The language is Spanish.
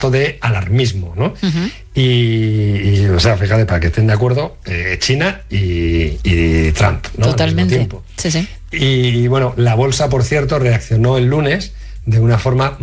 de alarmismo, ¿no? Y, o sea, fíjate, para que estén de acuerdo, China y Trump, ¿no? Totalmente. Al mismo tiempo. Sí. Y bueno, la bolsa, por cierto, reaccionó el lunes de una forma